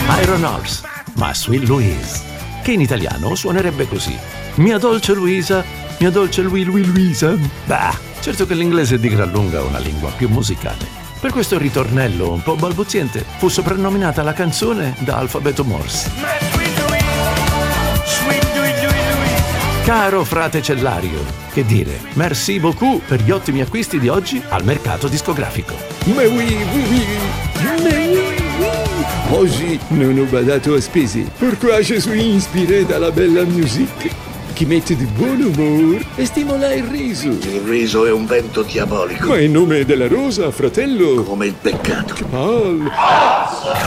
Iron Horse, ma Sweet Louise, che in italiano suonerebbe così: mia dolce Luisa, mia dolce Luisa. Bah, certo che l'inglese è di gran lunga una lingua più musicale. Per questo ritornello un po' balbuziente fu soprannominata la canzone da alfabeto Morse. Caro frate Cellario, che dire, merci beaucoup per gli ottimi acquisti di oggi al mercato discografico. Mais oui, oggi non ho badato a spese, pourquoi je suis inspiré dalla bella musique che mette di buon umore e stimola il riso. Il riso è un vento diabolico. Ma in nome della rosa, fratello. Come il peccato. Che mal.